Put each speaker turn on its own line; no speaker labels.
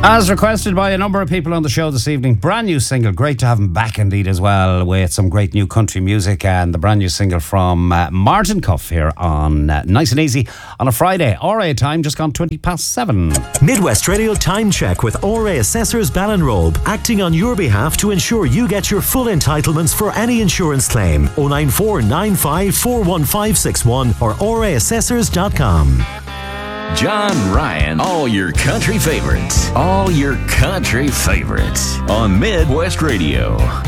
As requested by a number of people on the show this evening, brand new single. Great to have him back indeed as well, with some great new country music, and the brand new single from Martin Cuff here on Nice and Easy on a Friday. RA time just gone 7:20.
Midwest Radio Time Check with RA Assessors Ballinrobe, acting on your behalf to ensure you get your full entitlements for any insurance claim. 094 95 41561 or raassessors.com.
John Ryan, all your country favorites. All your country favorites on Midwest Radio.